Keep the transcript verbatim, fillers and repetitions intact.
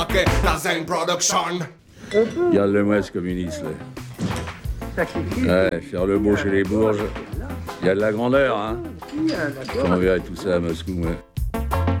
La Zen Production. Regarde-le-moi, ce communiste, là. Ouais, faire le beau chez les Bourges. Il y a de la grandeur, hein. On verra tout ça à Moscou, ouais.